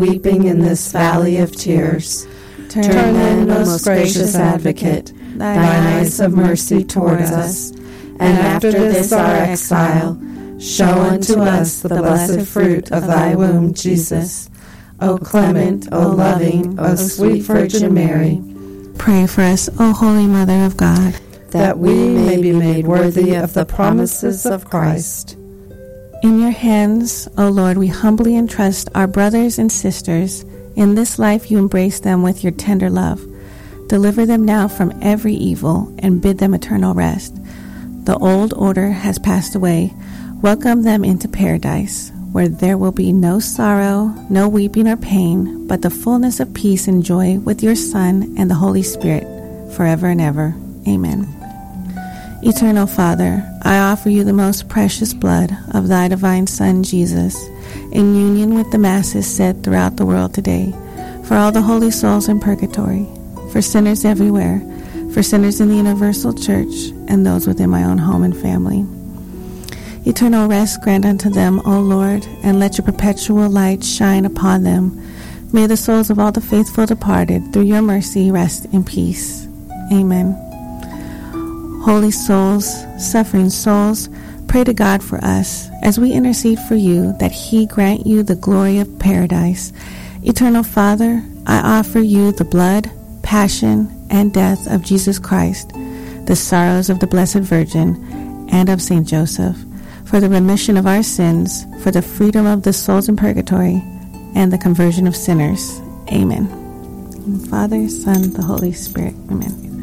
weeping in this valley of tears. Turn then, most gracious Advocate, thine eyes of mercy towards us, and after this our exile, show unto us the blessed fruit of thy womb, Jesus. O clement, O loving, O sweet Virgin Mary, pray for us, O Holy Mother of God, that we may be made worthy of the promises of Christ. In your hands, O Lord, we humbly entrust our brothers and sisters. In this life you embrace them with your tender love. Deliver them now from every evil and bid them eternal rest. The old order has passed away. Welcome them into paradise, where there will be no sorrow, no weeping or pain, but the fullness of peace and joy with your Son and the Holy Spirit, forever and ever. Amen. Eternal Father, I offer you the most precious blood of thy divine Son, Jesus, in union with the Masses said throughout the world today, for all the holy souls in purgatory, for sinners everywhere, for sinners in the universal church, and those within my own home and family. Eternal rest grant unto them, O Lord, and let your perpetual light shine upon them. May the souls of all the faithful departed, through your mercy, rest in peace. Amen. Holy souls, suffering souls, pray to God for us as we intercede for you, that he grant you the glory of paradise. Eternal Father, I offer you the blood, passion, and death of Jesus Christ, the sorrows of the Blessed Virgin, and of Saint Joseph, for the remission of our sins, for the freedom of the souls in purgatory, and the conversion of sinners. Amen. Father, Son, the Holy Spirit. Amen.